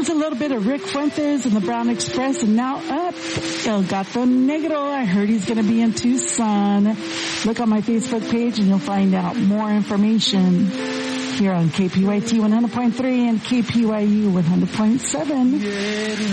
a little bit of Rick Fuentes and the Brown Express, and now up El Gato Negro. I heard he's going to be in Tucson. Look on my Facebook page and you'll find out more information here on KPYT 100.3 and KPYU 100.7.